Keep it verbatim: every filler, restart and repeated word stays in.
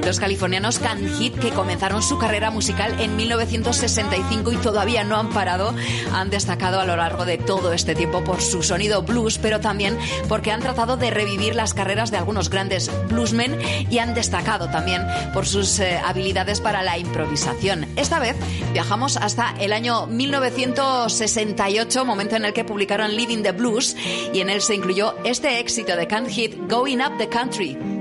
Los californianos Canned Heat, que comenzaron su carrera musical en mil novecientos sesenta y cinco y todavía no han parado, han destacado a lo largo de todo este tiempo por su sonido blues, pero también porque han tratado de revivir las carreras de algunos grandes bluesmen y han destacado también por sus eh, habilidades para la improvisación. Esta vez viajamos hasta el año mil novecientos sesenta y ocho, momento en el que publicaron Living the Blues, y en él se incluyó este éxito de Canned Heat, Going Up the Country.